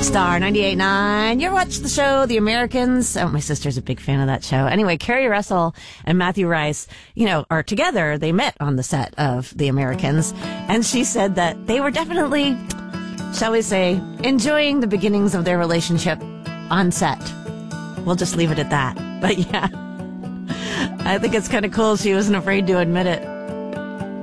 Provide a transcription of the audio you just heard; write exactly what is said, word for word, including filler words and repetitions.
Star ninety-eight point nine. You ever watch the show The Americans? Oh, my sister's a big fan of that show. Anyway, Kerry Russell and Matthew Rice, you know, are together. They met on the set of The Americans. And she said that they were definitely, shall we say, enjoying the beginnings of their relationship on set. We'll just leave it at that. But yeah, I think it's kind of cool she wasn't afraid to admit it.